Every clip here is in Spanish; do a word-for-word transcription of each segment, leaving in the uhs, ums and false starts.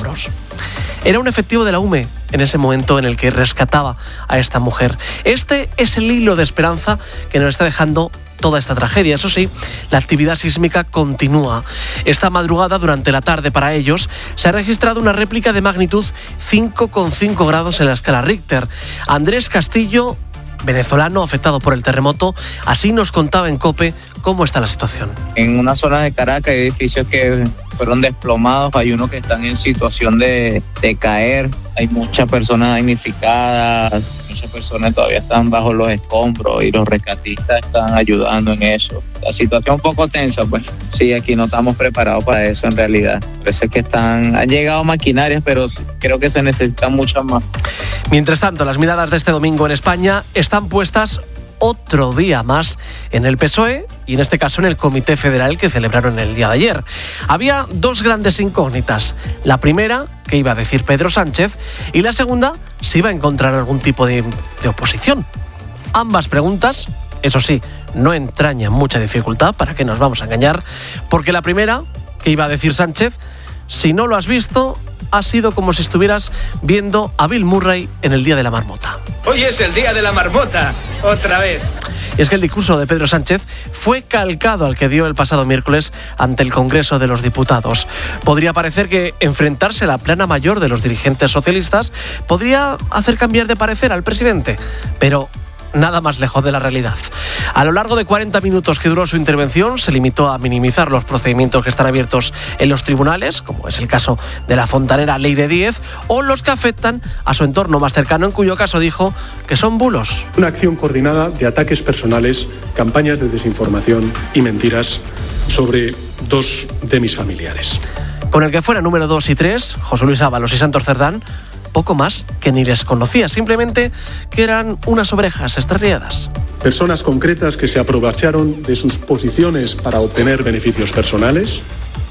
bulos. Era un efectivo de la U M E en ese momento en el que rescataba a esta mujer. Este es el hilo de esperanza que nos está dejando toda esta tragedia. Eso sí, la actividad sísmica continúa. Esta madrugada, durante la tarde para ellos, se ha registrado una réplica de magnitud cinco coma cinco grados en la escala Richter. Andrés Castillo, venezolano afectado por el terremoto, así nos contaba en COPE cómo está la situación. En una zona de Caracas hay edificios que fueron desplomados, hay unos que están en situación de, de caer, hay muchas personas damnificadas, muchas personas todavía están bajo los escombros y los rescatistas están ayudando en eso. La situación un poco tensa, pues sí, aquí no estamos preparados para eso en realidad. Parece que están, han llegado maquinarias, pero creo que se necesitan muchas más. Mientras tanto, las miradas de este domingo en España están puestas otro día más en el P S O E y en este caso en el Comité Federal que celebraron el día de ayer. Había dos grandes incógnitas. La primera, ¿qué iba a decir Pedro Sánchez? Y la segunda, si iba a encontrar algún tipo de, de oposición. Ambas preguntas, eso sí, no entrañan mucha dificultad, ¿para qué nos vamos a engañar? Porque la primera, ¿qué iba a decir Sánchez? Si no lo has visto, ha sido como si estuvieras viendo a Bill Murray en el Día de la Marmota. Hoy es el Día de la Marmota, otra vez. Y es que el discurso de Pedro Sánchez fue calcado al que dio el pasado miércoles ante el Congreso de los Diputados. Podría parecer que enfrentarse a la plana mayor de los dirigentes socialistas podría hacer cambiar de parecer al presidente, pero nada más lejos de la realidad. A lo largo de cuarenta minutos que duró su intervención, se limitó a minimizar los procedimientos que están abiertos en los tribunales, como es el caso de la fontanera Leire Díez, o los que afectan a su entorno más cercano, en cuyo caso dijo que son bulos. Una acción coordinada de ataques personales, campañas de desinformación y mentiras sobre dos de mis familiares. Con el que fuera número dos y tres, José Luis Ábalos y Santos Cerdán, poco más que ni les conocía, simplemente que eran unas ovejas estrellas. Personas concretas que se aprovecharon de sus posiciones para obtener beneficios personales.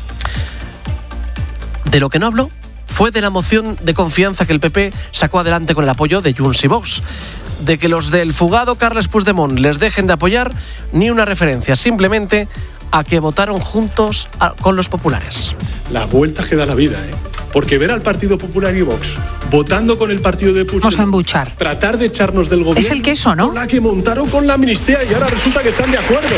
De lo que no habló fue de la moción de confianza que el P P sacó adelante con el apoyo de Junts y Vox. De que los del fugado Carles Puigdemont les dejen de apoyar, ni una referencia, simplemente a que votaron juntos a, con los populares. La vuelta que da la vida, ¿eh? Porque ver al Partido Popular y Vox votando con el partido de Puigdemont, tratar de echarnos del gobierno, es el queso, ¿no? Con la que montaron con la amnistía y ahora resulta que están de acuerdo.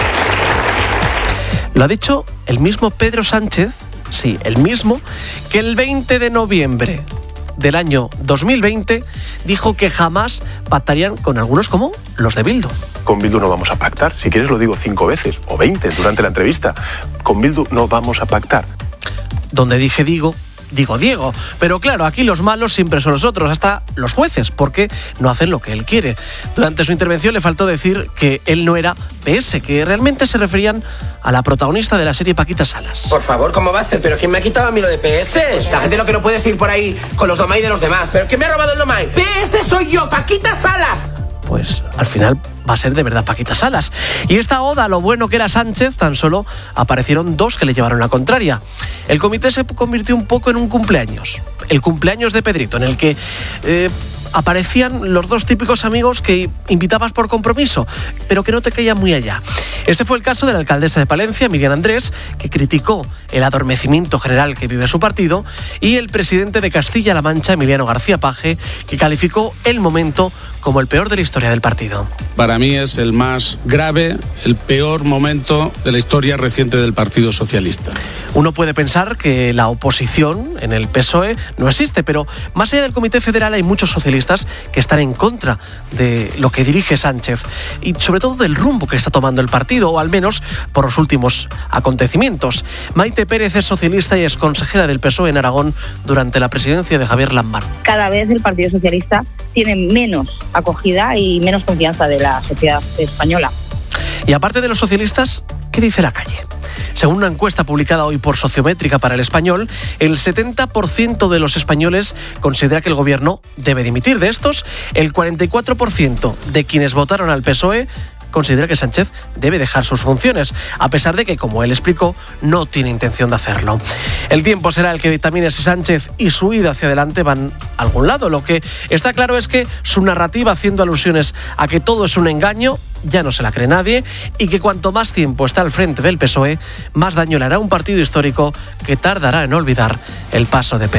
Lo ha dicho el mismo Pedro Sánchez, sí, el mismo, que el veinte de noviembre del año dos mil veinte dijo que jamás pactarían con algunos como los de Bildu. Con Bildu no vamos a pactar, si quieres lo digo cinco veces o veinte durante la entrevista. Con Bildu no vamos a pactar. Donde dije digo, digo Diego, pero claro, aquí los malos siempre son los otros, hasta los jueces, porque no hacen lo que él quiere. Durante su intervención le faltó decir que él no era P S, que realmente se referían a la protagonista de la serie Paquita Salas. Por favor, ¿cómo va a ser? ¿Pero quién me ha quitado a mí lo de P S? Pues la gente lo que no puede ir por ahí con los domai de los demás. ¿Pero quién me ha robado el domai? P S soy yo, Paquita Salas. Pues al final va a ser de verdad Paquita Salas. Y esta oda a lo bueno que era Sánchez, tan solo aparecieron dos que le llevaron la contraria. El comité se convirtió un poco en un cumpleaños. El cumpleaños de Pedrito, en el que eh, aparecían los dos típicos amigos que invitabas por compromiso, pero que no te caían muy allá. Ese fue el caso de la alcaldesa de Palencia, Miriam Andrés, que criticó el adormecimiento general que vive su partido, y el presidente de Castilla-La Mancha, Emiliano García Paje, que calificó el momento como el peor de la historia del partido. Para mí es el más grave, el peor momento de la historia reciente del Partido Socialista. Uno puede pensar que la oposición en el P S O E no existe, pero más allá del Comité Federal hay muchos socialistas que están en contra de lo que dirige Sánchez y sobre todo del rumbo que está tomando el partido, o al menos por los últimos acontecimientos. Maite Pérez es socialista y es consejera del P S O E en Aragón durante la presidencia de Javier Lambán. Cada vez el Partido Socialista tiene menos acogida y menos confianza de la sociedad española. Y aparte de los socialistas, ¿qué dice la calle? Según una encuesta publicada hoy por Sociométrica para El Español, el setenta por ciento de los españoles considera que el gobierno debe dimitir. De estos, el cuarenta y cuatro por ciento de quienes votaron al P S O E considera que Sánchez debe dejar sus funciones, a pesar de que, como él explicó, no tiene intención de hacerlo. El tiempo será el que dictamine si Sánchez y su ida hacia adelante van a algún lado. Lo que está claro es que su narrativa, haciendo alusiones a que todo es un engaño, ya no se la cree nadie, y que cuanto más tiempo está al frente del P S O E, más daño le hará a un partido histórico que tardará en olvidar el paso de Pedro.